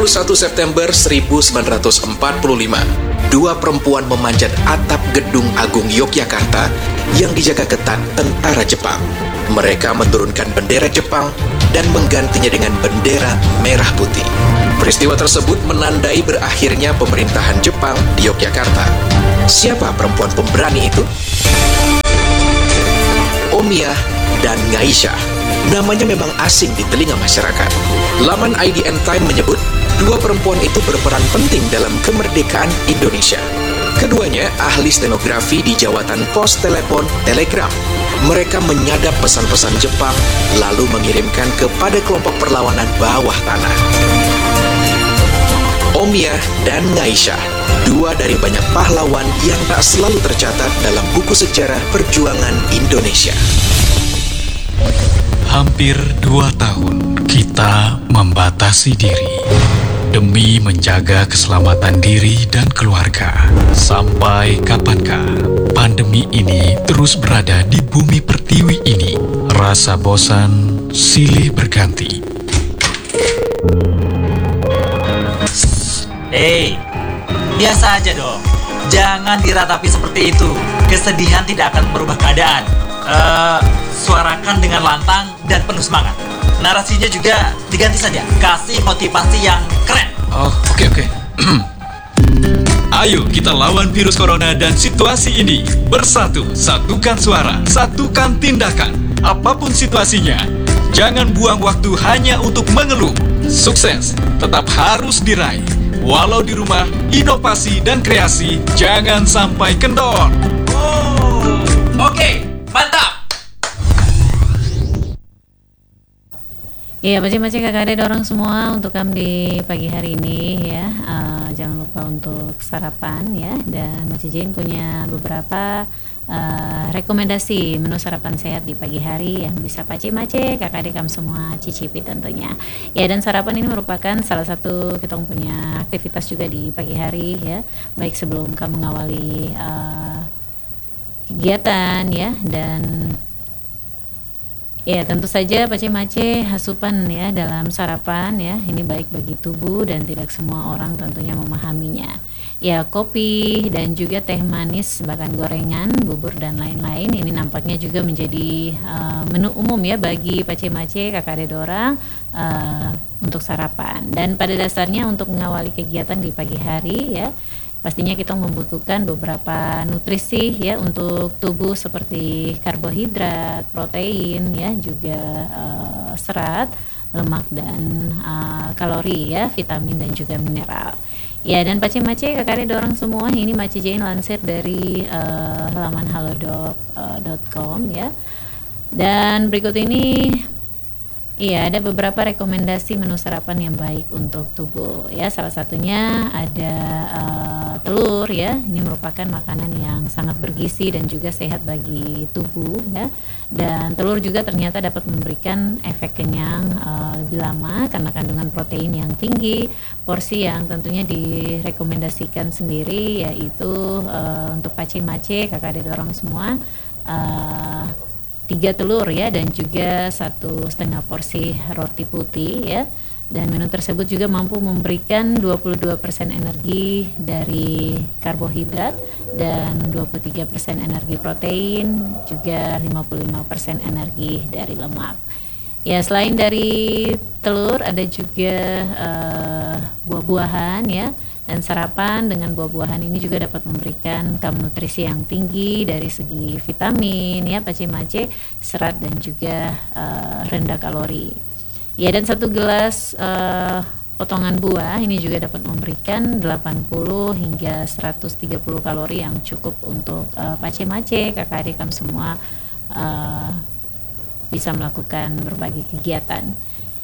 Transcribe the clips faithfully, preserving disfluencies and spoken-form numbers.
puluh satu September seribu sembilan ratus empat puluh lima, dua perempuan memanjat atap Gedung Agung Yogyakarta yang dijaga ketat tentara Jepang. Mereka menurunkan bendera Jepang dan menggantinya dengan bendera merah putih. Peristiwa tersebut menandai berakhirnya pemerintahan Jepang di Yogyakarta. Siapa perempuan pemberani itu? Omiya dan Ngaisyah. Namanya memang asing di telinga masyarakat. Laman I D N Time menyebut dua perempuan itu berperan penting dalam kemerdekaan Indonesia. Keduanya ahli stenografi di Jawatan Pos Telepon Telegram. Mereka menyadap pesan-pesan Jepang lalu mengirimkan kepada kelompok perlawanan bawah tanah. Omiya dan Ngaisyah, dua dari banyak pahlawan yang tak selalu tercatat dalam buku sejarah perjuangan Indonesia. Hampir dua tahun kita membatasi diri demi menjaga keselamatan diri dan keluarga. Sampai kapankah pandemi ini terus berada di bumi pertiwi ini? Rasa bosan silih berganti. Hei, biasa aja dong. Jangan diratapi seperti itu. Kesedihan tidak akan merubah keadaan. Uh, suarakan dengan lantang dan penuh semangat. Narasinya juga diganti saja. Kasih motivasi yang keren. Oh, oke oke. Ayo kita lawan virus corona dan situasi ini. Bersatu, satukan suara, satukan tindakan. Apapun situasinya, jangan buang waktu hanya untuk mengeluh. Sukses tetap harus diraih. Walau di rumah, inovasi dan kreasi jangan sampai kendor. Oh, oke, okay, mantap. Iya, macam-macam kakak ada orang semua untuk kamu di pagi hari ini ya. Uh, jangan lupa untuk sarapan ya. Dan Mas Jin punya beberapa uh, rekomendasi menu sarapan sehat di pagi hari yang bisa pace-mace kakak adik kamu semua cicipi tentunya. Ya, dan sarapan ini merupakan salah satu kita punya aktivitas juga di pagi hari ya. Baik sebelum kamu mengawali uh, kegiatan ya, dan ya tentu saja pace-mace asupan ya dalam sarapan ya. Ini baik bagi tubuh dan tidak semua orang tentunya memahaminya. Ya, kopi dan juga teh manis, bahkan gorengan, bubur dan lain-lain ini nampaknya juga menjadi uh, menu umum ya bagi pace-mace kakak adik orang uh, untuk sarapan. Dan pada dasarnya untuk mengawali kegiatan di pagi hari ya, pastinya kita membutuhkan beberapa nutrisi ya untuk tubuh seperti karbohidrat, protein ya, juga uh, serat, lemak dan uh, kalori ya, vitamin dan juga mineral. Ya, dan pace-mace kakak adik dorong semua, ini Maci Jain lansir dari uh, halaman halodoc dot com ya. Dan berikut ini iya, ada beberapa rekomendasi menu sarapan yang baik untuk tubuh ya. Salah satunya ada uh, telur ya. Ini merupakan makanan yang sangat bergizi dan juga sehat bagi tubuh ya. Dan telur juga ternyata dapat memberikan efek kenyang uh, lebih lama karena kandungan protein yang tinggi. Porsi yang tentunya direkomendasikan sendiri yaitu uh, untuk pace-mace kakak adik dorong semua uh, tiga telur ya, dan juga satu setengah porsi roti putih ya. Dan menu tersebut juga mampu memberikan dua puluh dua persen energi dari karbohidrat dan dua puluh tiga persen energi protein, juga lima puluh lima persen energi dari lemak. Ya, selain dari telur ada juga uh, buah-buahan ya. Dan sarapan dengan buah-buahan ini juga dapat memberikan kamu nutrisi yang tinggi dari segi vitamin ya, pace-mace, serat dan juga uh, rendah kalori. Ya, dan satu gelas uh, potongan buah ini juga dapat memberikan delapan puluh hingga seratus tiga puluh kalori yang cukup untuk uh, pace-mace kakak adik kamu semua uh, bisa melakukan berbagai kegiatan.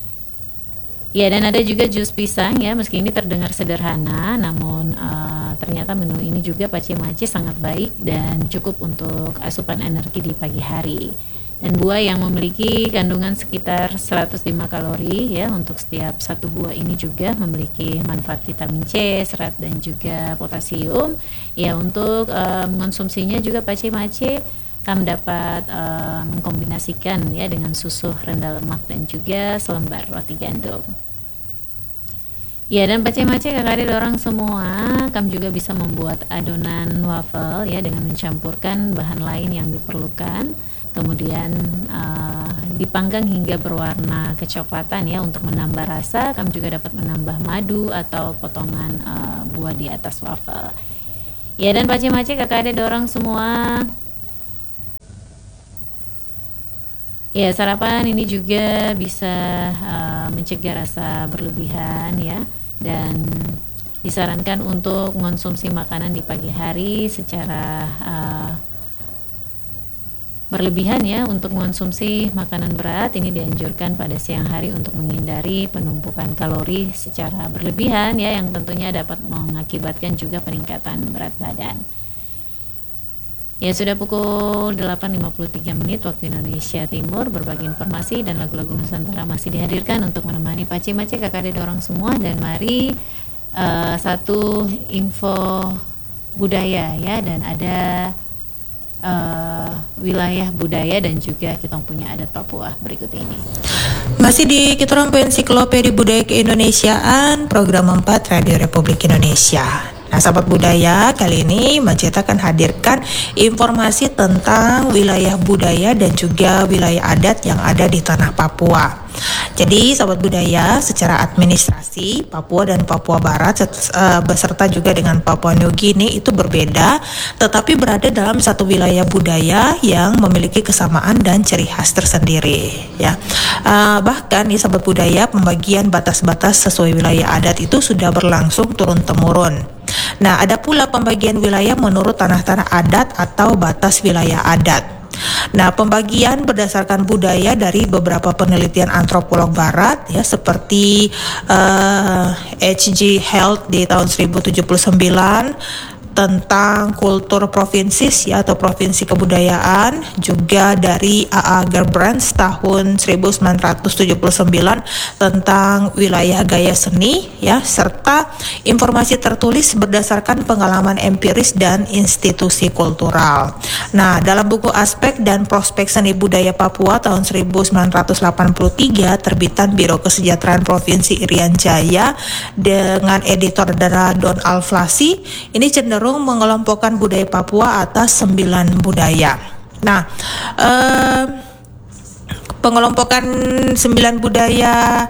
Ya, dan ada juga jus pisang ya, meski ini terdengar sederhana, namun uh, ternyata menu ini juga pace-mace sangat baik dan cukup untuk asupan energi di pagi hari. Dan buah yang memiliki kandungan sekitar seratus lima kalori ya, untuk setiap satu buah ini juga memiliki manfaat vitamin C, serat dan juga potasium. Ya, untuk uh, mengonsumsinya juga pace-mace kamu dapat uh, mengkombinasikan ya dengan susu rendah lemak dan juga selembar roti gandum. Ya, dan pace-mace kakak adik orang semua, kamu juga bisa membuat adonan waffle ya dengan mencampurkan bahan lain yang diperlukan. Kemudian uh, dipanggang hingga berwarna kecoklatan ya untuk menambah rasa. Kamu juga dapat menambah madu atau potongan uh, buah di atas waffle. Ya, dan pace-mace kakak adik orang semua. Ya, sarapan ini juga bisa uh, mencegah rasa berlebihan ya, dan disarankan untuk mengonsumsi makanan di pagi hari secara uh, berlebihan ya. Untuk mengonsumsi makanan berat ini dianjurkan pada siang hari untuk menghindari penumpukan kalori secara berlebihan ya, yang tentunya dapat mengakibatkan juga peningkatan berat badan. Ya, sudah pukul delapan lewat lima puluh tiga menit waktu Indonesia Timur. Berbagai informasi dan lagu-lagu Nusantara masih dihadirkan untuk menemani pace-mace kakak adik orang semua. Dan mari uh, satu info budaya ya, dan ada uh, wilayah budaya dan juga kita punya adat Papua berikut ini. Masih di kita orang Ensiklopedia Budaya Keindonesiaan, program empat Radio Republik Indonesia. Nah, sahabat budaya, kali ini Mace akan hadirkan informasi tentang wilayah budaya dan juga wilayah adat yang ada di tanah Papua. Jadi, sahabat budaya, secara administrasi Papua dan Papua Barat uh, beserta juga dengan Papua New Guinea itu berbeda, tetapi berada dalam satu wilayah budaya yang memiliki kesamaan dan ciri khas tersendiri. Ya, uh, bahkan di sahabat budaya, pembagian batas-batas sesuai wilayah adat itu sudah berlangsung turun temurun. Nah, ada pula pembagian wilayah menurut tanah-tanah adat atau batas wilayah adat. Nah, pembagian berdasarkan budaya dari beberapa penelitian antropolog barat ya, seperti uh, H G Health di tahun seribu tujuh puluh sembilan tentang kultur provinsi ya, atau provinsi kebudayaan, juga dari A A Gerbrands tahun seribu sembilan ratus tujuh puluh sembilan tentang wilayah gaya seni ya, serta informasi tertulis berdasarkan pengalaman empiris dan institusi kultural. Nah, dalam buku Aspek dan Prospek Seni Budaya Papua tahun seribu sembilan ratus delapan puluh tiga terbitan Biro Kesejahteraan Provinsi Irian Jaya dengan editor adalah Don Alflasi, ini cenderung mengelompokkan budaya Papua atas sembilan budaya. Nah, eh, pengelompokan sembilan budaya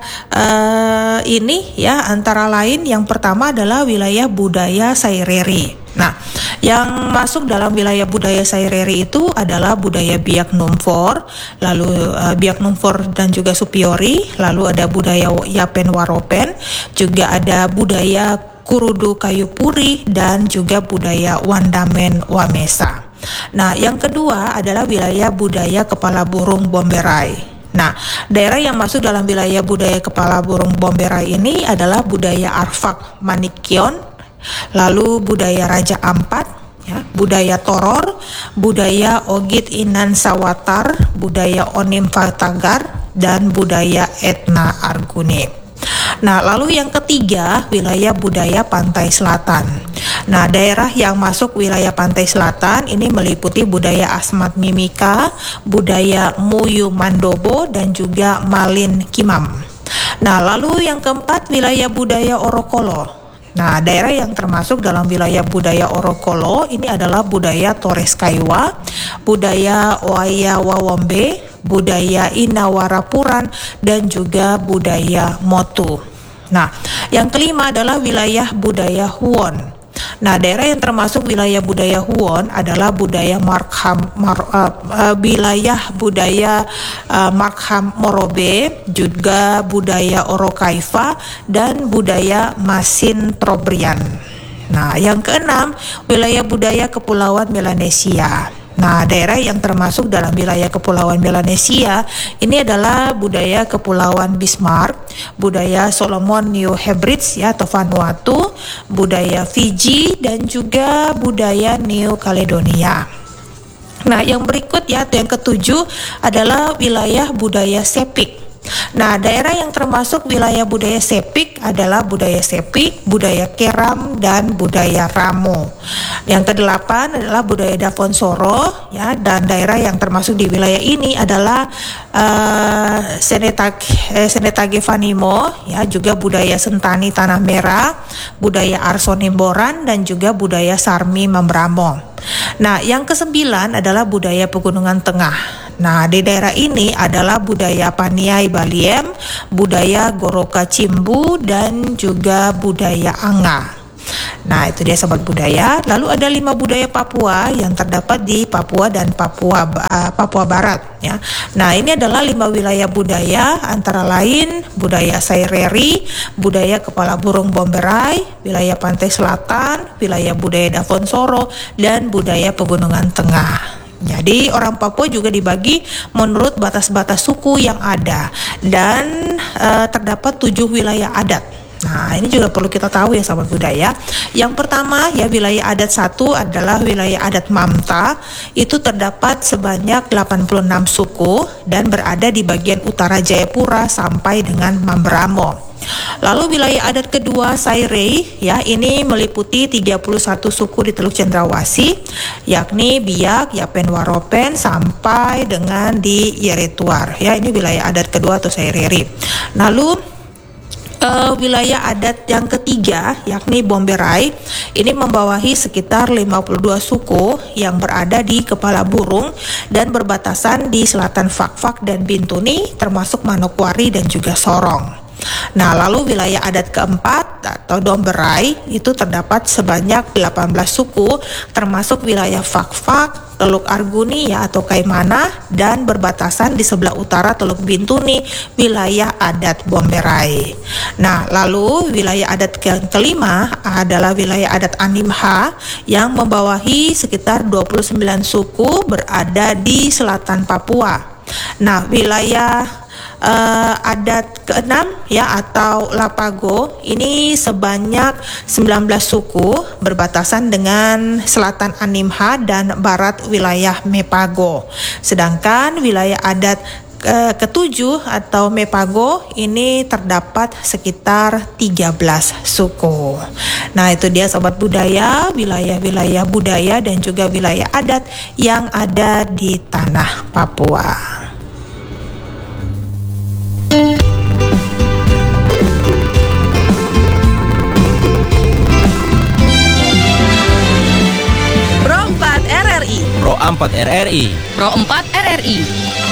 eh, ini ya, antara lain yang pertama adalah wilayah budaya Saireri. Nah, yang masuk dalam wilayah budaya Saireri itu adalah budaya Biak Numfor, lalu uh, Biak Numfor dan juga Supiori, lalu ada budaya Yapen Waropen, juga ada budaya Kurudu Kayu Puri, dan juga budaya Wandamen Wamesa. Nah, yang kedua adalah wilayah budaya Kepala Burung Bomberai. Nah, daerah yang masuk dalam wilayah budaya Kepala Burung Bomberai ini adalah budaya Arfak Manikion, lalu budaya Raja Ampat, ya, budaya Toror, budaya Ogit Inan Sawatar, budaya Onim Fatagar, dan budaya Etna Arguni. Nah, lalu yang ketiga, wilayah budaya Pantai Selatan. Nah, daerah yang masuk wilayah Pantai Selatan ini meliputi budaya Asmat Mimika, budaya Muyu Mandobo, dan juga Malin Kimam. Nah, lalu yang keempat, wilayah budaya Orokolo. Nah, daerah yang termasuk dalam wilayah budaya Orokolo ini adalah budaya Torres Kaiwa, budaya Oaya Wawombe, budaya Inawarapuran, dan juga budaya Motu. Nah, yang kelima adalah wilayah budaya Huon. Nah, daerah yang termasuk wilayah budaya Huon adalah budaya Markham, Mar, uh, uh, wilayah budaya uh, Markham Morobe, juga budaya Orokaifa, dan budaya Masin Trobrian. Nah, yang keenam, wilayah budaya Kepulauan Melanesia. Nah, daerah yang termasuk dalam wilayah Kepulauan Melanesia ini adalah budaya Kepulauan Bismarck, budaya Solomon New Hebrides ya, atau Vanuatu, budaya Fiji, dan juga budaya New Caledonia. Nah, yang berikut ya, atau yang ketujuh adalah wilayah budaya Sepik. Nah, daerah yang termasuk wilayah budaya Sepik adalah budaya Sepik, budaya Keram, dan budaya Ramo. Yang kedelapan adalah budaya Dafonsoro, ya, dan daerah yang termasuk di wilayah ini adalah uh, Senetag, eh, Senetage Vanimo, ya, juga budaya Sentani Tanah Merah, budaya Arsonimboran, dan juga budaya Sarmi Membramo. Nah, yang kesembilan adalah budaya Pegunungan Tengah. Nah, di daerah ini adalah budaya Paniai Baliem, budaya Goroka Cimbu, dan juga budaya Anga. Nah, itu dia sobat budaya. Lalu ada lima budaya Papua yang terdapat di Papua dan Papua uh, Papua Barat, ya. Nah, ini adalah lima wilayah budaya, antara lain budaya Saireri, budaya Kepala Burung Bomberai, wilayah Pantai Selatan, wilayah budaya Dafonsoro, dan budaya Pegunungan Tengah. Jadi orang Papua juga dibagi menurut batas-batas suku yang ada, dan uh, terdapat tujuh wilayah adat. Nah, ini juga perlu kita tahu ya sahabat budaya. Yang pertama, ya, wilayah adat satu adalah wilayah adat Mamta. Itu terdapat sebanyak delapan puluh enam suku dan berada di bagian utara Jayapura sampai dengan Mamberamo. Lalu wilayah adat kedua Sairei, ya, ini meliputi tiga puluh satu suku di Teluk Cendrawasih, yakni Biak, Yapen Waropen sampai dengan di Yeretuar, ya, ini wilayah adat kedua atau Saireri. Lalu Uh, wilayah adat yang ketiga yakni Bomberai, ini membawahi sekitar lima puluh dua suku yang berada di Kepala Burung dan berbatasan di selatan Fakfak dan Bintuni, termasuk Manokwari dan juga Sorong. Nah, lalu wilayah adat keempat atau Domberai itu terdapat sebanyak delapan belas suku, termasuk wilayah Fakfak, Teluk Arguni, ya, atau Kaimana, dan berbatasan di sebelah utara Teluk Bintuni, wilayah adat Bomberai. Nah, lalu wilayah adat yang kelima adalah wilayah adat Animha yang membawahi sekitar dua puluh sembilan suku berada di selatan Papua. Nah, wilayah Uh, adat keenam, ya, atau Lapago, ini sebanyak sembilan belas suku berbatasan dengan selatan Animha dan barat wilayah Mepago. Sedangkan wilayah adat uh, ketujuh atau Mepago ini terdapat sekitar tiga belas suku. Nah, itu dia sobat budaya, wilayah-wilayah budaya dan juga wilayah adat yang ada di tanah Papua. Pro empat R R I Pro empat R R I Pro empat R R I